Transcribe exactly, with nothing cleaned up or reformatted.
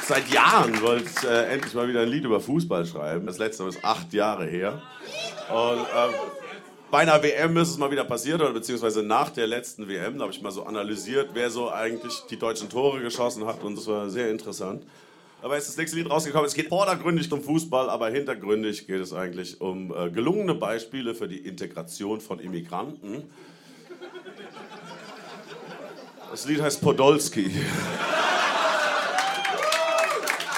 seit Jahren wollte ich äh, endlich mal wieder ein Lied über Fußball schreiben. Das letzte ist acht Jahre her. Und ähm, bei einer W M ist es mal wieder passiert, oder beziehungsweise nach der letzten W M, da habe ich mal so analysiert, wer so eigentlich die deutschen Tore geschossen hat, und das war sehr interessant. Aber jetzt ist das nächste Lied rausgekommen. Es geht vordergründig um Fußball, aber hintergründig geht es eigentlich um äh, gelungene Beispiele für die Integration von Immigranten. Das Lied heißt Podolski.